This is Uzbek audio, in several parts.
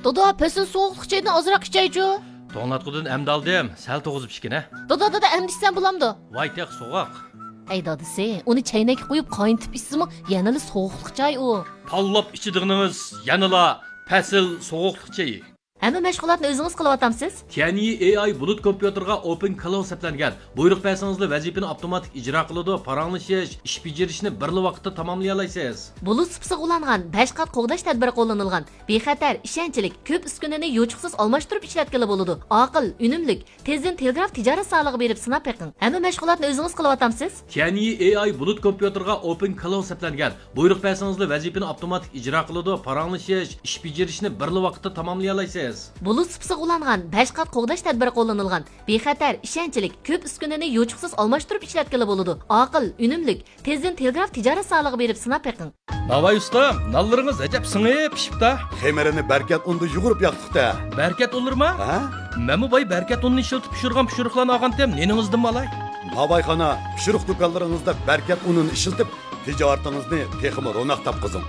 Doda, pesin soğuqluq çayını azırak içeycu. To'nglatqudan amdaldim, sal to'g'izib ichgina. Doda, emdişsen bulamdı. Voy teq so'g'oq. Ey dadisi, onu çaynak qo'yib qayntib içsimi, yanılı soğuqluq çay o. Tanlab ichidig'ingiz yanala fasil so'g'oqliq chayi. Hamma mashg'ulotni o'zingiz qilyapsiz? Tianyi AI bulut kompyuterga Open Cloud seplangan. Buyruq bersangizlar vazifani avtomatik ijro qiladi, paranglish, ish bajarishni bir vaqtda tamomlay olasiz. Bulut sipsi ulangan 5 qat qo'g'dash tadbiri qo'llanilgan. Bexatar, ishonchlik, ko'p uskunani yo'chiqsiz almashtirib ishlatgili bo'ladi. Aql, unumlik, tezdan telegraf tijorat solig'i berib sinab beqing. Hamma mashg'ulotni o'zingiz qilyapsiz? Tianyi AI bulut kompyuterga Open Cloud seplangan. Buyruq bersangizlar vazifani avtomatik ijro qiladi, paranglish, ish bajarishni bir vaqtda tamomlay olasiz. Bulut sipsi ulangan 5 qat qo'g'dash tadbiri qo'llanilgan. Bexatar, ishonchlik, ko'p uskunani yo'chiqsiz almashtirib ishlatgili bo'ladi. Aql, unumlik, tezdan telegraf tijorat solig'i berib sinab beqing. Navay ustam, nallarınız acab sыңып pişipta. Xemerini berkat undu yugurib yaqtıqda. Berkat olur mu? Ha? Məmu bay berkat ununu işiltip pişirgan pişiriqlarını ağantem, neningizdim malay? Babayxana, pişiriq dukanlarınızda berkat ununu işiltip, ticaretingizni texmi ro'naq topqizing.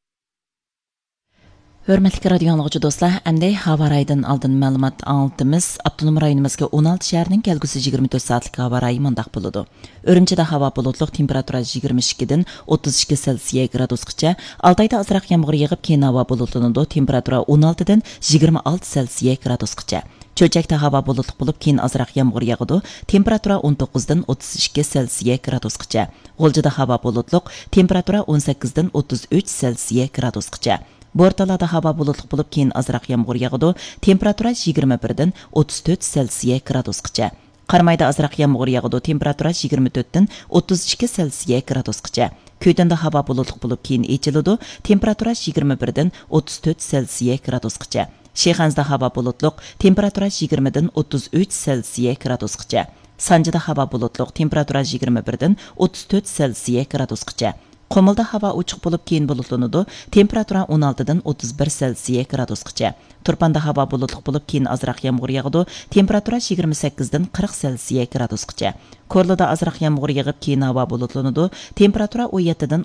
Hörmətli radio anlıqçı dostlar, əmdə hava rayından aldın məlumat anlatımız. Abdunum rayonumuzga 16 şəhərinin gəlgüsü 24 saatlik hava rayı mındaq buludu. Örümçədə hava bulutluq, temperatura 22-dən 32 Selsiya gradusqacha. Altayda azraq yağmur yağıb, keyin hava bulutlunudu, temperatura 16-dən 26 Selsiya gradusqacha. Çölçəkdə hava bulutluq bulub, keyin azraq yağmur yağıdı, temperatura 19-dən 32 Selsiya gradusqacha. G'oljada hava bulutluq, temperatura 18-dən 33 Selsiya gradusqacha. Bortalada hava bulutluq bo'lib, keyin azroq yomg'ir yog'adi. Temperatura 21 dan 34 Selsiya gradusgacha. Qarmayda azroq yomg'ir yog'adi. Temperatura 24 dan 32 Selsiya gradusgacha. Ko'ydanda hava bulutluq bo'lib, keyin echiladi. Temperatura 21 dan 34 Selsiya gradusgacha. Shexanzda hava bulutluq, temperatura 20 dan 33 Selsiya gradusgacha. Sanjida hava bulutluq, temperatura 21 dan 34 Selsiya gradusgacha. Qomilda hava ochiq bo'lib, keyin bulutlanadi. Temperatura 16 dan 31 Selsiya gradusgacha. Turpanda hava bulutluq bo'lib, keyin azroq yomg'ir yog'adi. Temperatura 28 dan 40 Selsiya gradusgacha. Korlada azroq yomg'ir yog'ib, keyin hava bulutlanadi. Temperatura 17 dan